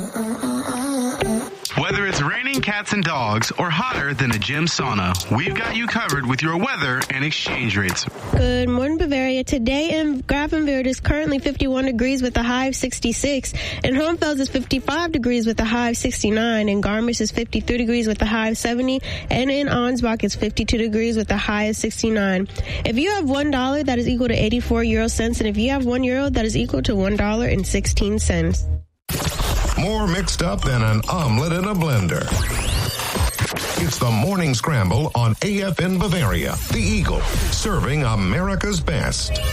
Whether it's raining cats and dogs or hotter than a gym sauna, we've got you covered with your weather and exchange rates. Good morning, Bavaria. Today in Grafenwoerd is currently 51 degrees with a high of 66. In Homefels is 55 degrees with a high of 69. In Garmisch is 53 degrees with a high of 70. And in Ansbach is 52 degrees with a high of 69. If you have $1, that is equal to 84 euro cents. And if you have €1, that is equal to $1.16. More mixed up than an omelet in a blender. It's the Morning Scramble on AFN Bavaria, the Eagle, serving America's best.